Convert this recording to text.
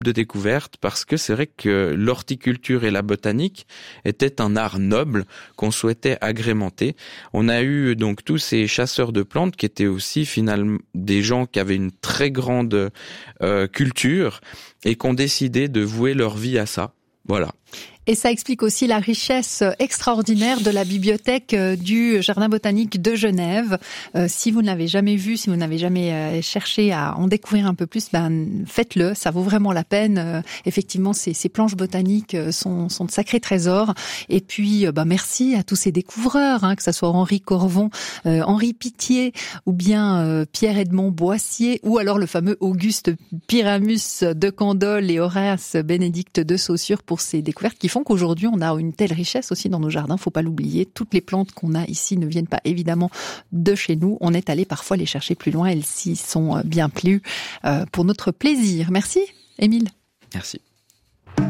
de découverte parce que c'est vrai que l'horticulture et la botanique étaient un art noble qu'on souhaitait agrémenter. On a eu donc tous ces chasseurs de plantes qui étaient aussi finalement des gens qui avaient une très grande culture et qui ont décidé de vouer leur vie à ça. Voilà. Et ça explique aussi la richesse extraordinaire de la bibliothèque du Jardin botanique de Genève. Si vous ne l'avez jamais vu, si vous n'avez jamais cherché à en découvrir un peu plus, faites-le, ça vaut vraiment la peine. Effectivement, ces planches botaniques sont de sacrés trésors. Et puis, merci à tous ces découvreurs, que ce soit Henri Corvon, Henri Pittier, ou bien Pierre-Edmond Boissier, ou alors le fameux Auguste Pyramus de Candolle et Horace Bénédicte de Saussure pour ces découvertes qui font qu'aujourd'hui on a une telle richesse aussi dans nos jardins. Faut pas l'oublier. Toutes les plantes qu'on a ici ne viennent pas évidemment de chez nous. On est allé parfois les chercher plus loin. Elles s'y sont bien plues pour notre plaisir. Merci, Émile. Merci.